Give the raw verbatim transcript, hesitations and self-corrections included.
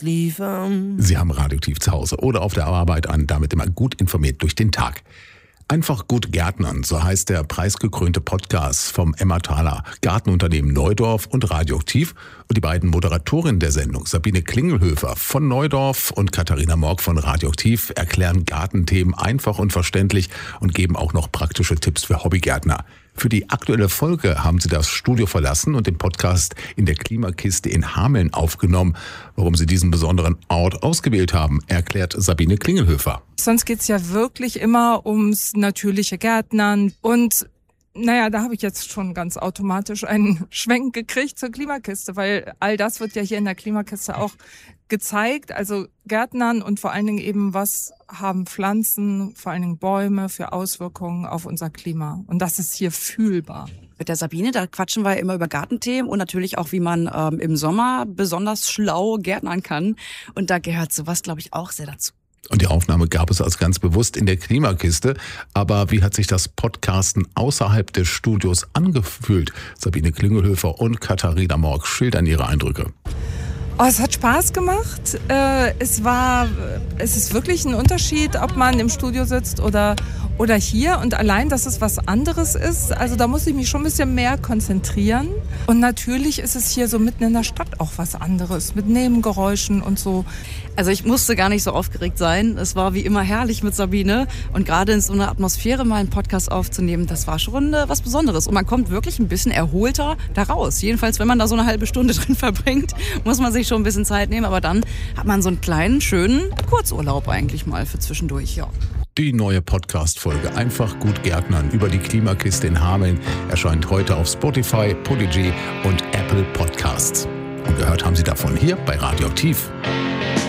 liefern. Sie haben Radioaktiv zu Hause oder auf der Arbeit an, damit immer gut informiert durch den Tag. Einfach gut Gärtnern, so heißt der preisgekrönte Podcast vom Emmentaler Gartenunternehmen Neudorf und Radioaktiv. Und die beiden Moderatorinnen der Sendung, Sabine Klingelhöfer von Neudorf und Katharina Morg von Radioaktiv, erklären Gartenthemen einfach und verständlich und geben auch noch praktische Tipps für Hobbygärtner. Für die aktuelle Folge haben sie das Studio verlassen und den Podcast in der Klimakiste in Hameln aufgenommen. Warum sie diesen besonderen Ort ausgewählt haben, erklärt Sabine Klingelhöfer. Sonst geht's ja wirklich immer ums natürliche Gärtnern und naja, da habe ich jetzt schon ganz automatisch einen Schwenk gekriegt zur Klimakiste, weil all das wird ja hier in der Klimakiste auch gezeigt, also Gärtnern und vor allen Dingen eben, was haben Pflanzen, vor allen Dingen Bäume für Auswirkungen auf unser Klima. Und das ist hier fühlbar. Mit der Sabine, da quatschen wir immer über Gartenthemen und natürlich auch, wie man ähm, im Sommer besonders schlau gärtnern kann. Und da gehört sowas, glaube ich, auch sehr dazu. Und die Aufnahme gab es als ganz bewusst in der Klimakiste. Aber wie hat sich das Podcasten außerhalb des Studios angefühlt? Sabine Klingelhöfer und Katharina Morg schildern ihre Eindrücke. Oh, es hat Spaß gemacht. Äh, es war, es ist wirklich ein Unterschied, ob man im Studio sitzt oder oder hier. Und allein, dass es was anderes ist, also da muss ich mich schon ein bisschen mehr konzentrieren. Und natürlich ist es hier so mitten in der Stadt auch was anderes, mit Nebengeräuschen und so. Also ich musste gar nicht so aufgeregt sein. Es war wie immer herrlich mit Sabine. Und gerade in so einer Atmosphäre mal einen Podcast aufzunehmen, das war schon äh, was Besonderes. Und man kommt wirklich ein bisschen erholter da raus. Jedenfalls, wenn man da so eine halbe Stunde drin verbringt, muss man sich schon ein bisschen Zeit nehmen. Aber dann hat man so einen kleinen, schönen Kurzurlaub eigentlich mal für zwischendurch, ja. Die neue Podcast-Folge Einfach gut Gärtnern über die Klimakiste in Hameln erscheint heute auf Spotify, Podigy und Apple Podcasts. Und gehört haben Sie davon hier bei Radioaktiv.